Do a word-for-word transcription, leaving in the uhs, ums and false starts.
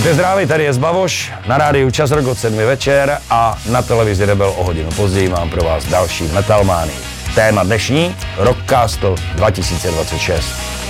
Buďte zdraví, tady je Zbavoš, na rádiu Čas Rock od sedmi večer a na televizi Rebel o hodinu později mám pro vás další Metalmány. Téma dnešní Rockcastle dva tisíce dvacet šest.